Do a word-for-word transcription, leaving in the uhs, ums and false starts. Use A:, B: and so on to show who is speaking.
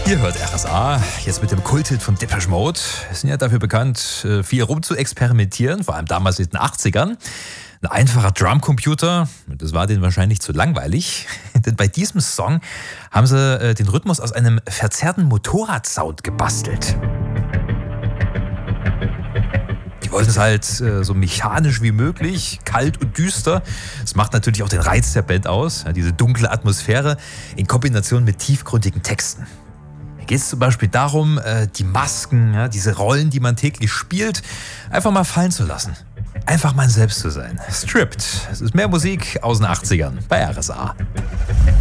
A: Ihr hört R S A, jetzt mit dem Kulthit von Depeche Mode. Wir sind ja dafür bekannt, viel rum zu experimentieren, vor allem damals in den achtzigern. Ein einfacher Drumcomputer, das war denen wahrscheinlich zu langweilig. Denn bei diesem Song haben sie den Rhythmus aus einem verzerrten Motorradsound gebastelt. Die wollten es halt so mechanisch wie möglich, kalt und düster. Das macht natürlich auch den Reiz der Band aus, diese dunkle Atmosphäre in Kombination mit tiefgründigen Texten. Hier geht es zum Beispiel darum, die Masken, diese Rollen, die man täglich spielt, einfach mal fallen zu lassen. Einfach man selbst zu sein. Stripped. Es ist mehr Musik aus den achtzigern bei R S A.